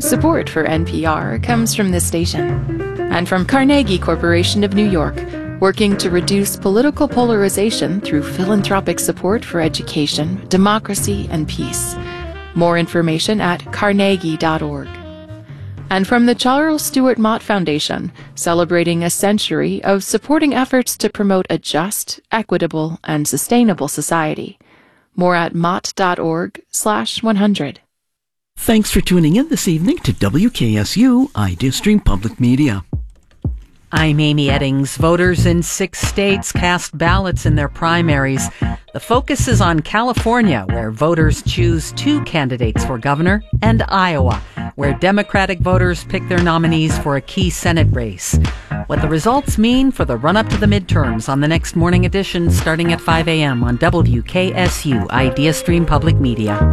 Support for NPR comes from this station and from Carnegie Corporation of New York, working to reduce political polarization through philanthropic support for education, democracy, and peace. More information at carnegie.org. And from the Charles Stewart Mott Foundation, celebrating a century of supporting efforts to promote a just, equitable, and sustainable society. More at mott.org/100. Thanks for tuning in this evening to WKSU IdeaStream Public Media. I'm Amy Eddings. Voters in 6 states cast ballots in their primaries. The focus is on California, where voters choose 2 candidates for governor, and Iowa, where Democratic voters pick their nominees for a key Senate race. What the results mean for the run-up to the midterms on the next morning edition starting at 5 a.m. on WKSU IdeaStream Public Media.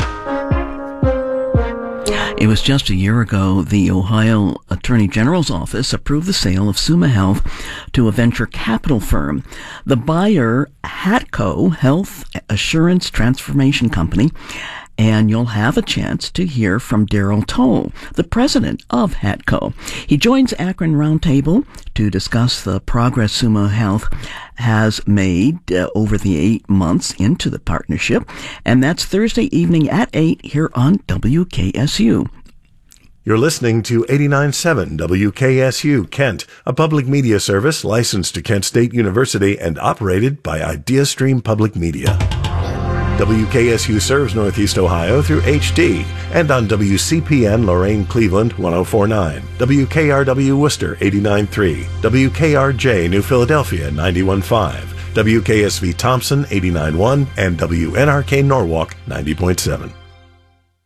It was just a year ago the Ohio Attorney General's office approved the sale of Summa Health to a venture capital firm. The buyer, Hatco Health Assurance Transformation Company, and you'll have a chance to hear from Daryl Toll, the president of Hatco. He joins Akron Roundtable to discuss the progress Summa Health has made over the 8 months into the partnership, and that's Thursday evening at 8 here on WKSU. You're listening to 89.7 WKSU Kent, a public media service licensed to Kent State University and operated by IdeaStream Public Media. WKSU serves Northeast Ohio through HD and on WCPN Lorain Cleveland 104.9, WKRW Worcester 89.3, WKRJ New Philadelphia 91.5, WKSV Thompson 89.1, and WNRK Norwalk 90.7.